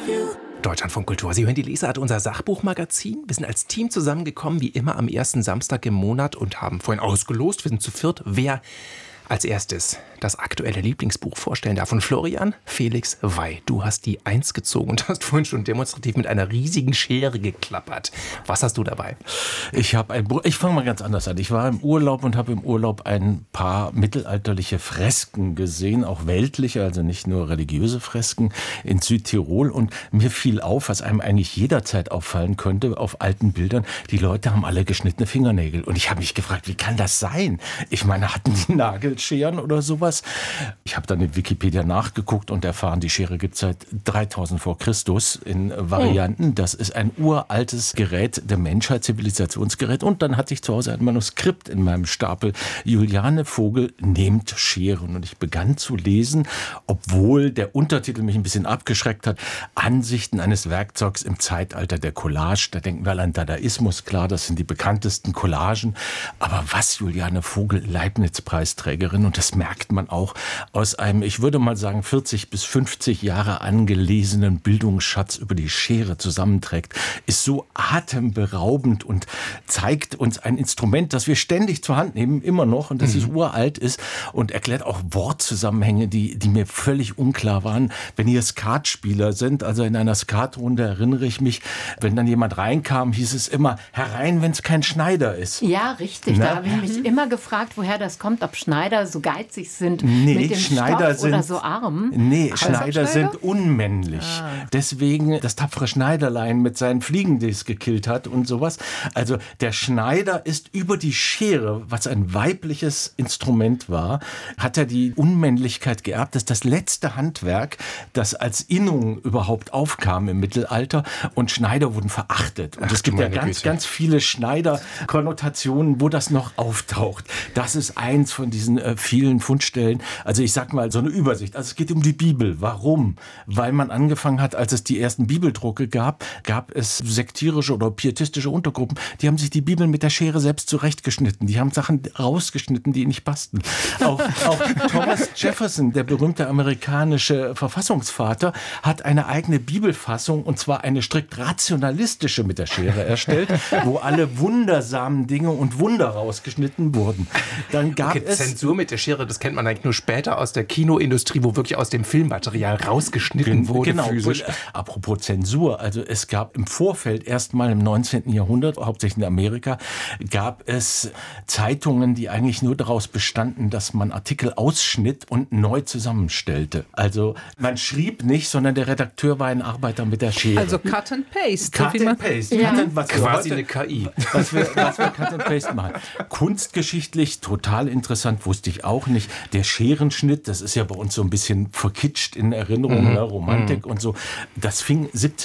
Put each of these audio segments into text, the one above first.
Deutschlandfunk Kultur. Sie hören die Lesart, unser Sachbuchmagazin. Wir sind als Team zusammengekommen, wie immer am ersten Samstag im Monat und haben vorhin ausgelost, wir sind zu viert, wer als erstes das aktuelle Lieblingsbuch vorstellen darf. Von Florian Felix Wey. Du hast die 1 gezogen und hast vorhin schon demonstrativ mit einer riesigen Schere geklappert. Was hast du dabei? Ich fange mal ganz anders an. Ich war im Urlaub und habe im Urlaub ein paar mittelalterliche Fresken gesehen, auch weltliche, also nicht nur religiöse Fresken in Südtirol. Und mir fiel auf, was einem eigentlich jederzeit auffallen könnte auf alten Bildern, die Leute haben alle geschnittene Fingernägel. Und ich habe mich gefragt, wie kann das sein? Ich meine, hatten die Nagelscheren oder sowas? Ich habe dann in Wikipedia nachgeguckt und erfahren, die Schere gibt es seit 3000 vor Christus in Varianten. Das ist ein uraltes Gerät der Menschheit, Zivilisationsgerät. Und dann hatte ich zu Hause ein Manuskript in meinem Stapel. Juliane Vogel nehmt Scheren. Und ich begann zu lesen, obwohl der Untertitel mich ein bisschen abgeschreckt hat. Ansichten eines Werkzeugs im Zeitalter der Collage. Da denken wir an Dadaismus, klar, das sind die bekanntesten Collagen. Aber was Juliane Vogel, Leibniz-Preisträgerin, und das merkt man auch aus einem, ich würde mal sagen, 40 bis 50 Jahre angelesenen Bildungsschatz über die Schere zusammenträgt, ist so atemberaubend und zeigt uns ein Instrument, das wir ständig zur Hand nehmen, immer noch, und das uralt ist, und erklärt auch Wortzusammenhänge, die mir völlig unklar waren. Wenn ihr Skatspieler sind, also in einer Skatrunde erinnere ich mich, wenn dann jemand reinkam, hieß es immer, herein, wenn es kein Schneider ist. Ja, richtig. Na? Da habe ich mich immer gefragt, woher das kommt, ob Schneider so geizig sind Nee, mit dem Schneider Stoff oder so arm. Nee, Schneider sind unmännlich. Deswegen das tapfere Schneiderlein mit seinen Fliegen, die es gekillt hat und sowas. Also der Schneider ist über die Schere, was ein weibliches Instrument war, hat er die Unmännlichkeit geerbt. Das ist das letzte Handwerk, das als Innung überhaupt aufkam im Mittelalter, und Schneider wurden verachtet. Und es gibt ja ganz viele Schneider-Konnotationen, wo das noch auftaucht. Das ist eins von diesen vielen Fundstellen. Also ich sag mal so eine Übersicht. Also es geht um die Bibel. Warum? Weil man angefangen hat, als es die ersten Bibeldrucke gab es sektierische oder pietistische Untergruppen, die haben sich die Bibel mit der Schere selbst zurechtgeschnitten. Die haben Sachen rausgeschnitten, die nicht passten. Auch Thomas Jefferson, der berühmte amerikanische Verfassungsvater, hat eine eigene Bibelfassung, und zwar eine strikt rationalistische, mit der Schere erstellt, wo alle wundersamen Dinge und Wunder rausgeschnitten wurden. Dann gab es Zensur mit der Schere, das kennt man eigentlich nur später aus der Kinoindustrie, wo wirklich aus dem Filmmaterial rausgeschnitten wurde. Genau. Physisch. Apropos Zensur, also es gab im Vorfeld erstmal im 19. Jahrhundert, hauptsächlich in Amerika, gab es Zeitungen, die eigentlich nur daraus bestanden, dass man Artikel ausschnitt und neu zusammenstellte. Also man schrieb nicht, sondern der Redakteur war ein Arbeiter mit der Schere. Also Cut and Paste. Cut and Paste. Ja. Quasi eine KI. Was wir Cut and Paste machen. Kunstgeschichtlich total interessant, wusste ich auch nicht. Der Scherenschnitt, das ist ja bei uns so ein bisschen verkitscht in Erinnerung, Romantik und so. Das fing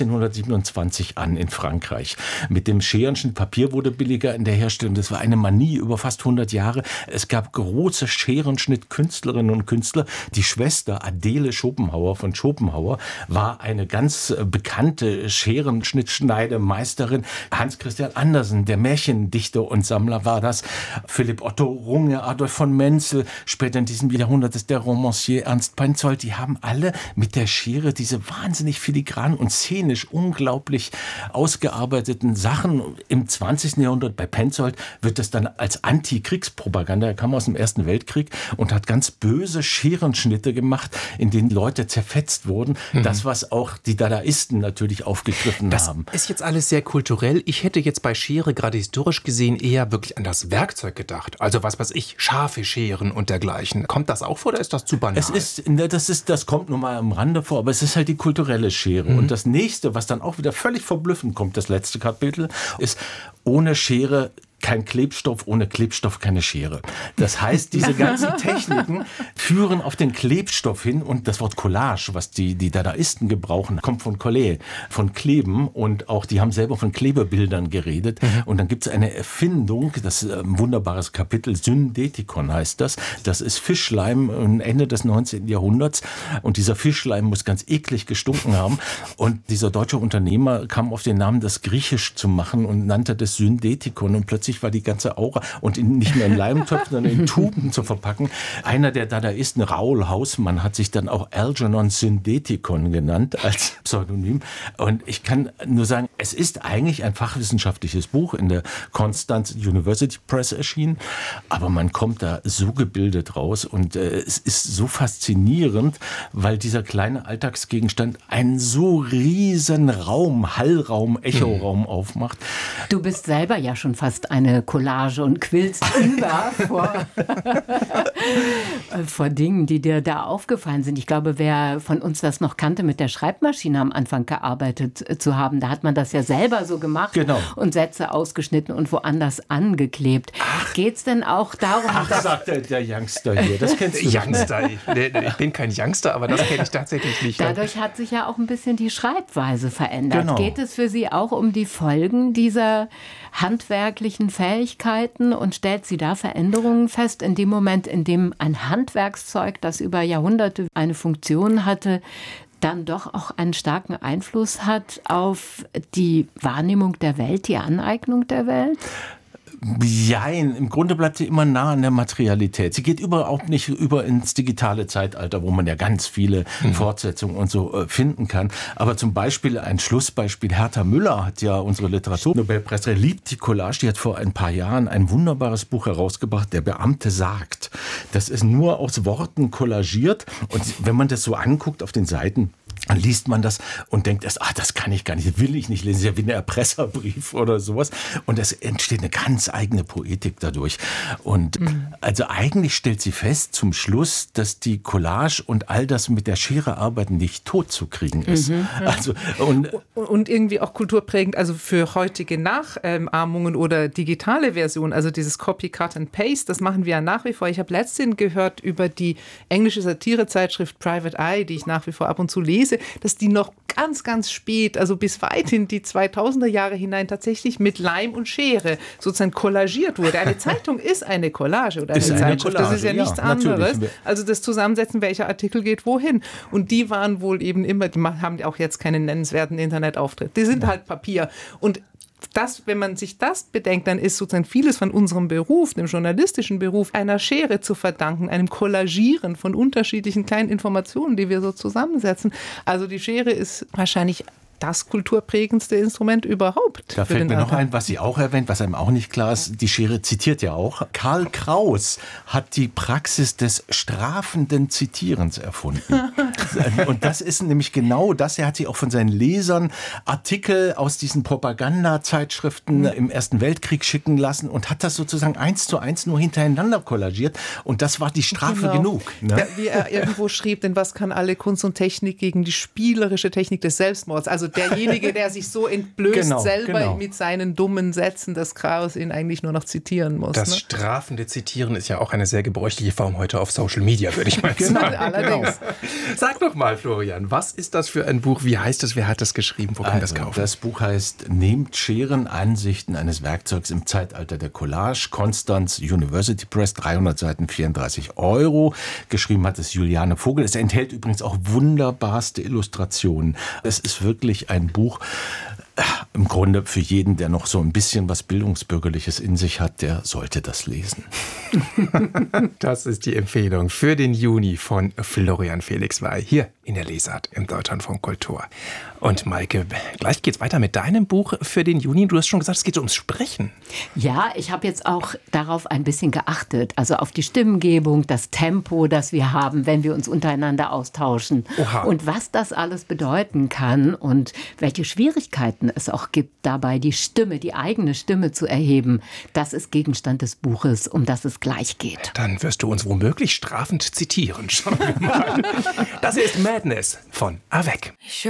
1727 an in Frankreich. Mit dem Scherenschnitt, Papier wurde billiger in der Herstellung. Das war eine Manie über fast 100 Jahre. Es gab große Scherenschnittkünstlerinnen und Künstler. Die Schwester Adele Schopenhauer von Schopenhauer war eine ganz bekannte Scherenschnittschneidemeisterin. Hans Christian Andersen, der Märchendichter und Sammler, war das. Philipp Otto Runge, Adolf von Menzel, später in diesem Jahrhundert ist der Romancier Ernst Peinzold. Die haben alle mit der Schere diese wahnsinnig filigranen und szenisch unglaublich ausgearbeiteten Sachen. Im 20. Jahrhundert bei Peinzold wird das dann als Antikriegspropaganda. Er kam aus dem Ersten Weltkrieg und hat ganz böse Scherenschnitte gemacht, in denen Leute zerfetzt wurden. Das, was auch die Dadaisten natürlich aufgegriffen haben. Das ist jetzt alles sehr kulturell. Ich hätte jetzt bei Schere, gerade historisch gesehen, eher wirklich an das Werkzeug gedacht. Also was weiß ich, scharfe Scheren und dergleichen. Kommt das auch vor oder ist das zu banal? Das kommt nur mal am Rande vor, aber es ist halt die kulturelle Schere. Und das nächste, was dann auch wieder völlig verblüffend kommt, das letzte Kapitel, ist ohne Schere kein Klebstoff, ohne Klebstoff keine Schere. Das heißt, diese ganzen Techniken führen auf den Klebstoff hin, und das Wort Collage, was die Dadaisten gebrauchen, kommt von Coller, von Kleben, und auch die haben selber von Klebebildern geredet. Und dann gibt es eine Erfindung, das ist ein wunderbares Kapitel, Syndetikon heißt das. Das ist Fischleim Ende des 19. Jahrhunderts, und dieser Fischleim muss ganz eklig gestunken haben, und dieser deutsche Unternehmer kam auf den Namen, das griechisch zu machen, und nannte das Syndetikon, und plötzlich wichtig war, die ganze Aura und nicht mehr in Leimtöpfen, sondern in Tuben zu verpacken. Einer der Dadaisten, Raoul Hausmann, hat sich dann auch Algernon Syndetikon genannt als Pseudonym. Und ich kann nur sagen, es ist eigentlich ein fachwissenschaftliches Buch, in der Konstanz University Press erschienen, aber man kommt da so gebildet raus und es ist so faszinierend, weil dieser kleine Alltagsgegenstand einen so riesen Raum, Hallraum, Echoraum aufmacht. Du bist selber ja schon fast eine Collage und quillst über vor Dingen, die dir da aufgefallen sind. Ich glaube, wer von uns das noch kannte, mit der Schreibmaschine am Anfang gearbeitet zu haben, da hat man das ja selber so gemacht und Sätze ausgeschnitten und woanders angeklebt. Geht's denn auch darum, sagt der Youngster hier, das kennst du. Youngster, ich bin kein Youngster, aber das kenne ich tatsächlich nicht. Dadurch hat sich ja auch ein bisschen die Schreibweise verändert. Genau. Geht es für Sie auch um die Folgen dieser handwerklichen Fähigkeiten und stellt sie da Veränderungen fest in dem Moment, in dem ein Handwerkszeug, das über Jahrhunderte eine Funktion hatte, dann doch auch einen starken Einfluss hat auf die Wahrnehmung der Welt, die Aneignung der Welt? Jein, im Grunde bleibt sie immer nah an der Materialität. Sie geht überhaupt nicht über ins digitale Zeitalter, wo man ja ganz viele Fortsetzungen und so finden kann. Aber zum Beispiel ein Schlussbeispiel, Hertha Müller hat ja unsere Literaturnobelpreisträgerin, liebt die Collage, die hat vor ein paar Jahren ein wunderbares Buch herausgebracht, Der Beamte sagt. Das ist nur aus Worten kollagiert und wenn man das so anguckt auf den Seiten, dann liest man das und denkt erst, das kann ich gar nicht, das will ich nicht lesen, das ist ja wie ein Erpresserbrief oder sowas. Und es entsteht eine ganz eigene Poetik dadurch. Und also eigentlich stellt sie fest zum Schluss, dass die Collage und all das mit der Schere arbeiten nicht tot zu kriegen ist. Also, und irgendwie auch kulturprägend, also für heutige Nachahmungen oder digitale Versionen, also dieses Copy, Cut and Paste, das machen wir ja nach wie vor. Ich habe letztens gehört über die englische Satirezeitschrift Private Eye, die ich nach wie vor ab und zu lese, dass die noch ganz, ganz spät, also bis weit in die 2000er Jahre hinein tatsächlich mit Leim und Schere sozusagen kollagiert wurde. Eine Zeitung ist eine Collage oder eine Zeitschrift. Das ist ja nichts anderes. Also das Zusammensetzen, welcher Artikel geht wohin. Und die waren wohl eben immer, die haben auch jetzt keinen nennenswerten Internetauftritt. Die sind halt Papier. Und das, wenn man sich das bedenkt, dann ist sozusagen vieles von unserem Beruf, dem journalistischen Beruf, einer Schere zu verdanken, einem Kollagieren von unterschiedlichen kleinen Informationen, die wir so zusammensetzen. Also die Schere ist wahrscheinlich das kulturprägendste Instrument überhaupt. Da fällt mir noch ein, was sie auch erwähnt, was einem auch nicht klar ist. Die Schere zitiert ja auch. Karl Kraus hat die Praxis des strafenden Zitierens erfunden. Und das ist nämlich genau das. Er hat sich auch von seinen Lesern Artikel aus diesen Propagandazeitschriften im Ersten Weltkrieg schicken lassen und hat das sozusagen 1:1 nur hintereinander kollagiert. Und das war die Strafe genug. Ne? Ja, wie er irgendwo schrieb, denn was kann alle Kunst und Technik gegen die spielerische Technik des Selbstmords? Also derjenige, der sich so entblößt selber mit seinen dummen Sätzen, dass Kraus ihn eigentlich nur noch zitieren muss. Das strafende Zitieren ist ja auch eine sehr gebräuchliche Form heute auf Social Media, würde ich mal sagen. Allerdings. Sag doch mal, Florian, was ist das für ein Buch? Wie heißt es? Wer hat das geschrieben? Wo kann man das kaufen? Das Buch heißt Nehmt Scheren, Ansichten eines Werkzeugs im Zeitalter der Collage. Konstanz University Press, 300 Seiten, 34 €. Geschrieben hat es Juliane Vogel. Es enthält übrigens auch wunderbarste Illustrationen. Es ist wirklich ein Buch, im Grunde für jeden, der noch so ein bisschen was Bildungsbürgerliches in sich hat, der sollte das lesen. Das ist die Empfehlung für den Juni von Florian Felix Wey hier in der Lesart im Deutschlandfunk Kultur. Und Maike, gleich geht's weiter mit deinem Buch für den Juni. Du hast schon gesagt, es geht ums Sprechen. Ja, ich habe jetzt auch darauf ein bisschen geachtet, also auf die Stimmengebung, das Tempo, das wir haben, wenn wir uns untereinander austauschen. Oha. Und was das alles bedeuten kann und welche Schwierigkeiten es auch gibt, dabei die Stimme, die eigene Stimme zu erheben. Das ist Gegenstand des Buches, um das es gleich geht. Dann wirst du uns womöglich strafend zitieren. Schauen wir mal. Das ist Madness von Avec.